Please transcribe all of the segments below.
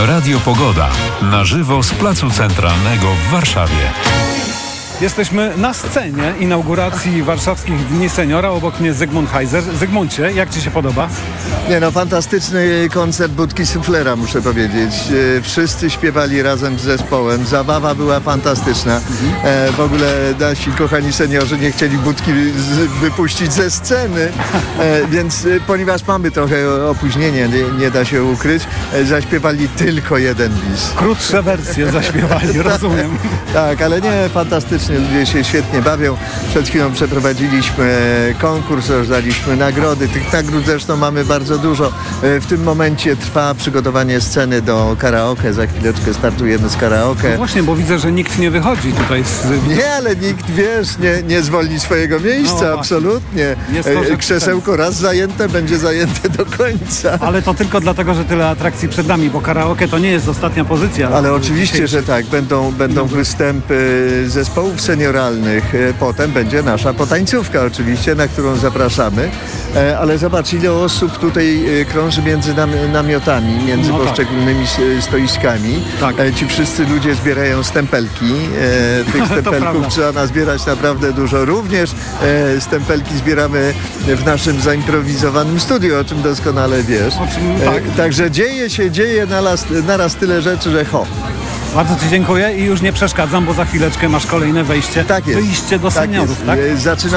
Radio Pogoda. Na żywo z Placu Centralnego w Warszawie. Jesteśmy na scenie inauguracji warszawskich Dni Seniora. Obok mnie Zygmunt Heiser. Zygmuncie, jak Ci się podoba? Fantastyczny koncert Budki Suflera, muszę powiedzieć. Wszyscy śpiewali razem z zespołem. Zabawa była fantastyczna. W ogóle nasi kochani seniorzy nie chcieli Budki wypuścić ze sceny, więc ponieważ mamy trochę opóźnienie, nie da się ukryć, zaśpiewali tylko jeden bis. Krótsze wersje zaśpiewali, rozumiem. Tak, ale nie, fantastycznie. Ludzie się świetnie bawią. Przed chwilą przeprowadziliśmy konkurs, rozdaliśmy nagrody. Tych nagród zresztą mamy bardzo dużo. W tym momencie trwa przygotowanie sceny do karaoke. Za chwileczkę startujemy z karaoke. No właśnie, bo widzę, że nikt nie wychodzi tutaj z... Nie, ale nikt, nie zwolni swojego miejsca, no, absolutnie. Krzesełko raz zajęte, będzie zajęte do końca. Ale to tylko dlatego, że tyle atrakcji przed nami, bo karaoke to nie jest ostatnia pozycja. Ale oczywiście, że tak. Będą występy zespołów senioralnych. Potem będzie nasza potańcówka oczywiście, na którą zapraszamy. Ale zobacz, ile osób tutaj krąży między namiotami, między poszczególnymi stoiskami. Tak. Ci wszyscy ludzie zbierają stempelki. Tych stempelków trzeba nazbierać naprawdę dużo. Również stempelki zbieramy w naszym zaimprowizowanym studiu, o czym doskonale wiesz. Tak. Także dzieje naraz tyle rzeczy, że Bardzo Ci dziękuję i już nie przeszkadzam, bo za chwileczkę masz kolejne wejście. Tak jest. Wyjście do seniorów, tak?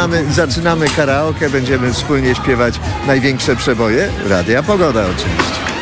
Zaczynamy karaoke, będziemy wspólnie śpiewać największe przeboje Radia Pogoda oczywiście.